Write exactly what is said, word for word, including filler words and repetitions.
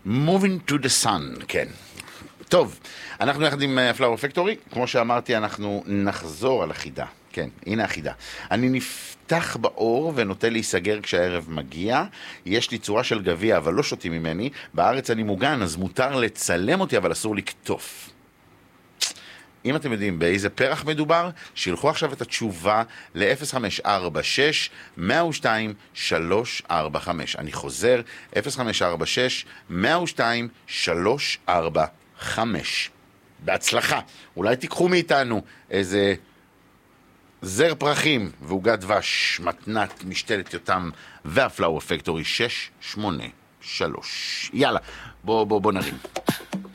Moving to the sun, כן. טוב, אנחנו יחד עם פלאואר פקטורי, כמו שאמרתי, אנחנו נחזור על החידה. כן, הנה החידה. אני נפתח באור ונוטה להיסגר כשהערב מגיע. יש לי צורה של גביע, אבל לא שותים ממני. בארץ אני מוגן, אז מותר לצלם אותי, אבל אסור לקטוף. אם אתם יודעים באיזה פרח מדובר, שילחו עכשיו את התשובה ל-אפס חמש ארבע שש מאה ושתיים שלוש ארבע חמש. אני חוזר, אפס חמש ארבע שש מאה ושתיים שלוש ארבע חמש. בהצלחה. אולי תיקחו מאיתנו איזה זר פרחים ועוגת דבש, מתנת, משתלת יותם והפלאואר פקטורי שש שמונה שלוש. יאללה, בוא בוא בוא נרים.